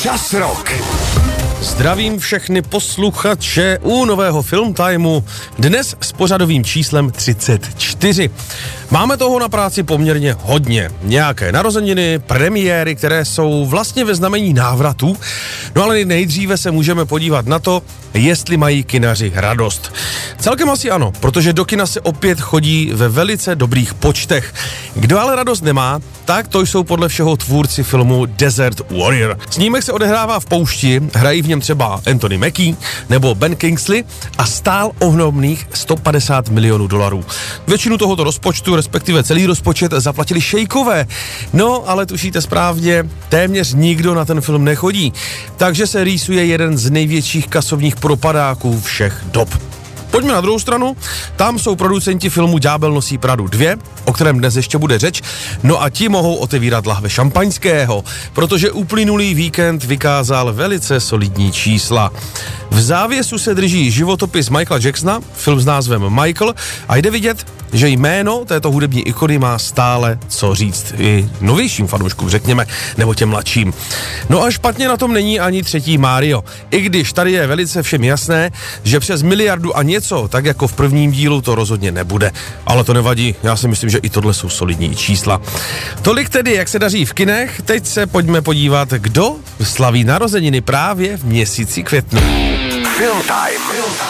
Čas Rock. Zdravím všechny posluchače u nového Film Timeu, dnes s pořadovým číslem 34. Máme toho na práci poměrně hodně. Nějaké narozeniny, premiéry, které jsou vlastně ve znamení návratu. No ale nejdříve se můžeme podívat na to, jestli mají kinaři radost. Celkem asi ano, protože do kina se opět chodí ve velice dobrých počtech. Kdo ale radost nemá, tak to jsou podle všeho tvůrci filmu Desert Warrior. Snímek se odehrává v poušti, hrají v něm třeba Anthony Mackie nebo Ben Kingsley a stál ohromných $150 milionů. Většinu tohoto rozpočtu, respektive celý rozpočet, zaplatili šejkové. No, ale tušíte správně, téměř nikdo na ten film nechodí. Takže se rýsuje jeden z největších kasovních propadáků všech dob. Pojďme na druhou stranu, tam jsou producenti filmu Ďábel nosí Pradu 2, o kterém dnes ještě bude řeč, no a ti mohou otevírat lahve šampaňského, protože uplynulý víkend vykázal velice solidní čísla. V závěsu se drží životopis Michaela Jacksona, film s názvem Michael, a jde vidět, že jméno této hudební ikony má stále co říct i novějším fanouškům, řekněme, nebo těm mladším. No a špatně na tom není ani třetí Mario, i když tady je velice všem jasné, že přes miliardu a něco, tak jako v prvním dílu, to rozhodně nebude. Ale to nevadí, já si myslím, že i tohle jsou solidní čísla. Tolik tedy, jak se daří v kinech, teď se pojďme podívat, kdo slaví narozeniny právě v měsíci květnu. Film Time.